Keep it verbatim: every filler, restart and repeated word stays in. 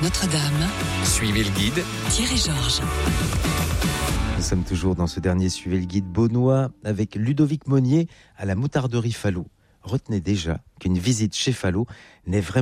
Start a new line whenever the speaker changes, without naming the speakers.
Notre-Dame.
Suivez le guide.
Thierry Georges.
Nous sommes toujours dans ce dernier Suivez le guide beaunois avec Ludovic Monnier à la moutarderie Falot. Retenez déjà qu'une visite chez Falot n'est vraiment